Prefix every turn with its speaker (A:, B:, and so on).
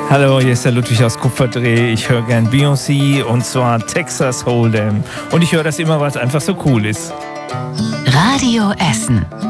A: Hallo, hier ist der Ludwig aus Kupferdreh. Ich höre gern Beyoncé und zwar Texas Hold'em. Und ich höre das immer, weil es einfach so cool ist.
B: Radio Essen.